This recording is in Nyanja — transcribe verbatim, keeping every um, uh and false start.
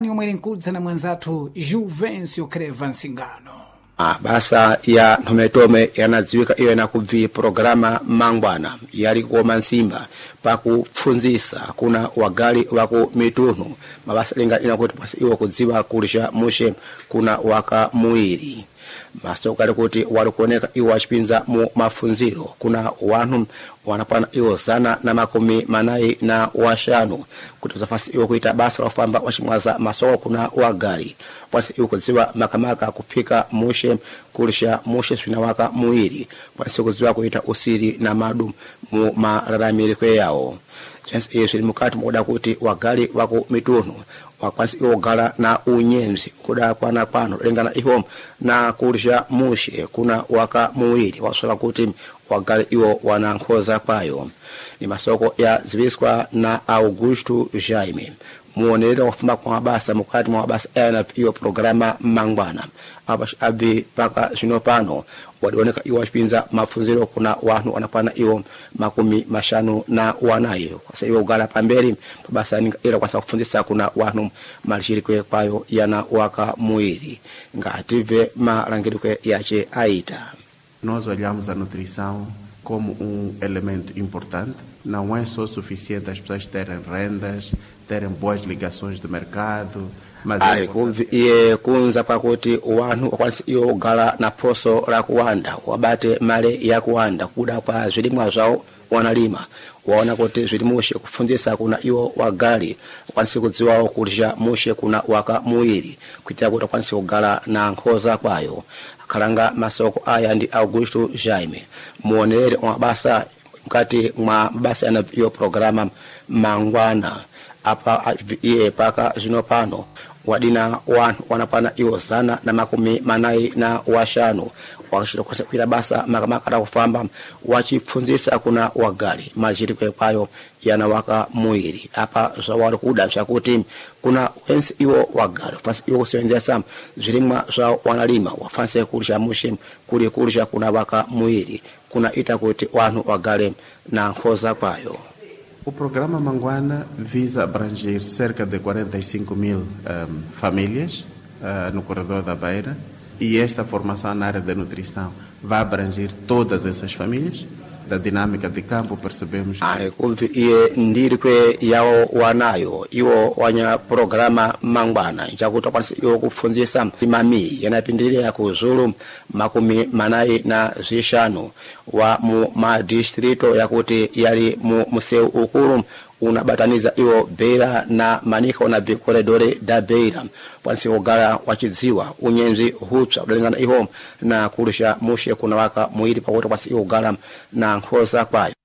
Umwe nkudza na mwanzathu Juvencio Creva Nsingano. Ah, basa ya nhometome yanadziwika iyo na kubvi programa mangwana yali koma nsimba pakupfunzisa kuna wagali wako mitunu mabasa linga inakuti pasi iwo kudziwa kulisha mushe kuna waka muiri masoka kuti walikuoneka iwo wachipinza mu mafunziro kuna wanu wanapana iwo sana na makumi manai na washanu kuti zafasi iwo kuita basa la ufamba wachimwaza masoko kuna wagari pasi iwo kudziwa makamaka kupika mushe kulisha mushe swina waka muiri pasi kudziwa kuita usiri na madu mu mararamirikwe yao chance iyo shiri mukati muda kuti wagali wako mitunu wakwansi iwo gala na unyenzi kuda kwana kwano lengana ihom na kulisha mushe kuna waka muiri wasoka kuti wagali iwo wanankhoza kwayo ni masoko ya ziviswa na Augusto Jaime muonelera kufuma kwa mabasa mukati mwa mabasa yana iyo programa mangwana abash abi paka zino pano walioneka iwo wachipinza mafunziro kuna wanu wanapana iwo makumi mashanu na wanayo kwa sababu ugala pamberi basa ila kwa sababu kufundisa kuna wanu malishirikwe kwayo yana waka muiri ngative marangirikwe yache aita. Nós olhamos a nutrição como um elemento importante. Não é só suficiente as pessoas terem rendas, terem boas ligações de mercado, mas ai kuviye kunza pakuti wanu wakwansi iyo gala na poso la kuwanda wabate male ya kuwanda kuda kwa zilimwa zao wanalima waona kuti zilimushe kufunzisa kuna iwo wagali kwansi kudziwao kulisha mushe kuna waka muiri kuitia kuti kwansi kugala na nkhoza kwayo kalanga masoko aya ndi Augusto Jaime muonelere mabasa mkati mwa basa yana iyo programa mangwana apa iye paka zino pano wadina wan wanapana iwo sana na makumi manai na washanu wakashira kwila basa makamaka kufamba wachifunzisa kuna wagali majirikwe kwayo yana waka muiri apa zawali kudansha kuti kuna wensi iwo wagali fansi iwo kusewenza sam zilimwa za wanalima wafanse kulisha mushe kuli kulisha kuna waka muiri kuna ita kuti wanu wagali na nkhoza kwayo. O programa Mangwana visa abranger cerca de quarenta e cinco mil um, famílias uh, no corredor da Beira e esta formação na área da nutrição vai abranger todas essas famílias. Da dinâmica de campo percebemos que ai kuvi iye ndirikwe yao wanayo iwo wanya programa mangwana chakuta kwansi iwo kufunzisa mami yanapindilia kuzulu makumi manai na zishanu wa mu ma distrito yakuti yali mu museu ukuru unabataniza iwo Beira na Manika na vikoredore da Beira kwansi ogala wachidziwa unyenzi hutsa kulingana iho na kulisha mushe kuna waka muiri pamoja kwansi ogala na nkhoza kwayo.